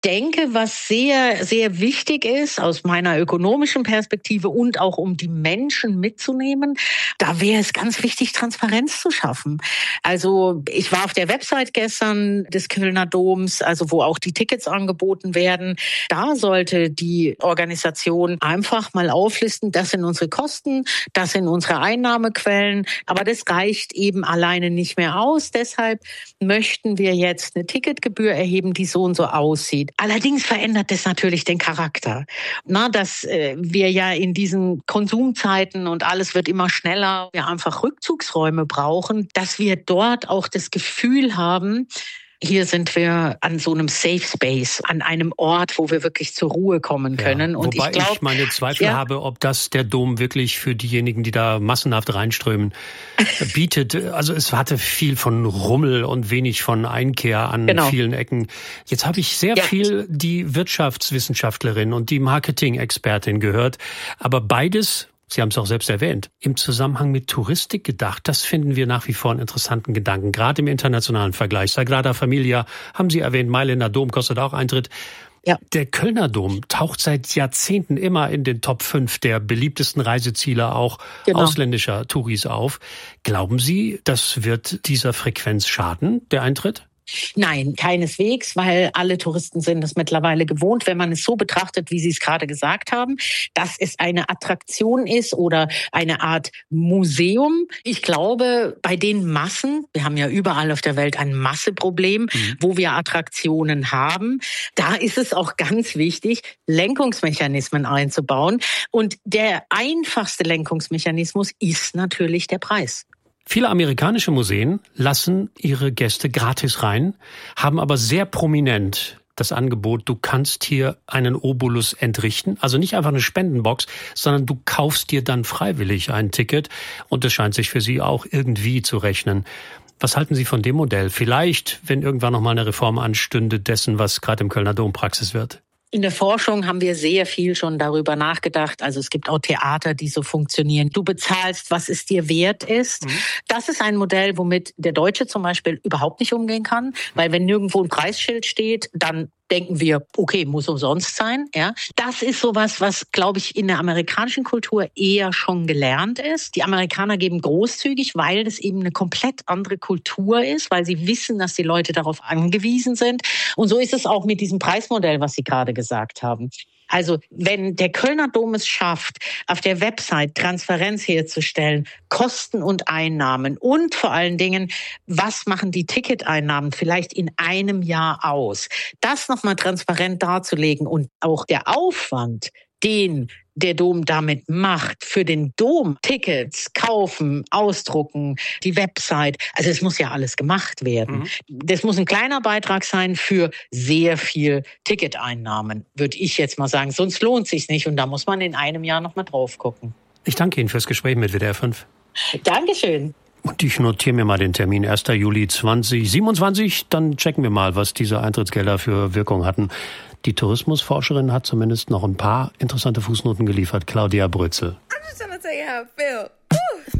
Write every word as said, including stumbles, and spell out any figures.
denke, was sehr, sehr wichtig ist aus meiner ökonomischen Perspektive und auch um die Menschen mitzunehmen, da wäre es ganz wichtig, Transparenz zu schaffen. Also ich war auf der Website gestern des Kölner Doms, also wo auch die Tickets angeboten werden. Da sollte die Organisation einfach mal auflisten, das sind unsere Kosten, das sind unsere Einnahmequellen, aber das reicht eben alleine nicht mehr aus. Deshalb möchten wir jetzt eine Ticketgebühr erheben, die so und so aussieht. Allerdings verändert das natürlich den Charakter. Na, dass äh, wir ja in diesen Konsumzeiten und alles wird immer schneller, wir einfach Rückzugsräume brauchen, dass wir dort auch das Gefühl haben, hier sind wir an so einem Safe Space, an einem Ort, wo wir wirklich zur Ruhe kommen können. Ja, und wobei ich, glaub, ich meine Zweifel ja. habe, ob das der Dom wirklich für diejenigen, die da massenhaft reinströmen, bietet. Also es hatte viel von Rummel und wenig von Einkehr an genau. vielen Ecken. Jetzt habe ich sehr ja. viel die Wirtschaftswissenschaftlerin und die Marketing-Expertin gehört. Aber beides, Sie haben es auch selbst erwähnt, im Zusammenhang mit Touristik gedacht. Das finden wir nach wie vor einen interessanten Gedanken, gerade im internationalen Vergleich. Sagrada Familia haben Sie erwähnt, Mailänder Dom kostet auch Eintritt. Ja. Der Kölner Dom taucht seit Jahrzehnten immer in den Top fünf der beliebtesten Reiseziele auch genau. ausländischer Touris auf. Glauben Sie, das wird dieser Frequenz schaden, der Eintritt? Nein, keineswegs, weil alle Touristen sind es mittlerweile gewohnt, wenn man es so betrachtet, wie Sie es gerade gesagt haben, dass es eine Attraktion ist oder eine Art Museum. Ich glaube, bei den Massen, wir haben ja überall auf der Welt ein Masseproblem, mhm. wo wir Attraktionen haben, da ist es auch ganz wichtig, Lenkungsmechanismen einzubauen. Und der einfachste Lenkungsmechanismus ist natürlich der Preis. Viele amerikanische Museen lassen ihre Gäste gratis rein, haben aber sehr prominent das Angebot, du kannst hier einen Obolus entrichten. Also nicht einfach eine Spendenbox, sondern du kaufst dir dann freiwillig ein Ticket. Und das scheint sich für Sie auch irgendwie zu rechnen. Was halten Sie von dem Modell? Vielleicht, wenn irgendwann noch mal eine Reform anstünde, dessen, was gerade im Kölner Dom Praxis wird. In der Forschung haben wir sehr viel schon darüber nachgedacht. Also es gibt auch Theater, die so funktionieren. Du bezahlst, was es dir wert ist. Mhm. Das ist ein Modell, womit der Deutsche zum Beispiel überhaupt nicht umgehen kann. Weil wenn nirgendwo ein Preisschild steht, dann denken wir, okay, muss umsonst sein. Ja, das ist sowas, was, glaube ich, in der amerikanischen Kultur eher schon gelernt ist. Die Amerikaner geben großzügig, weil das eben eine komplett andere Kultur ist, weil sie wissen, dass die Leute darauf angewiesen sind. Und so ist es auch mit diesem Preismodell, was Sie gerade gesagt haben. Also wenn der Kölner Dom es schafft, auf der Website Transparenz herzustellen, Kosten und Einnahmen und vor allen Dingen, was machen die Ticketeinnahmen vielleicht in einem Jahr aus, das nochmal transparent darzulegen und auch der Aufwand, den der Dom damit macht, für den Dom Tickets kaufen, ausdrucken, die Website. Also es muss ja alles gemacht werden. Mhm. Das muss ein kleiner Beitrag sein für sehr viel Ticketeinnahmen, würde ich jetzt mal sagen. Sonst lohnt sich's nicht und da muss man in einem Jahr noch mal drauf gucken. Ich danke Ihnen fürs Gespräch mit W D R fünf. Dankeschön. Und ich notiere mir mal den Termin erster Juli zweitausendsiebenundzwanzig. Dann checken wir mal, was diese Eintrittsgelder für Wirkung hatten. Die Tourismusforscherin hat zumindest noch ein paar interessante Fußnoten geliefert. Claudia Brötzel. I'm just trying to tell you how I feel.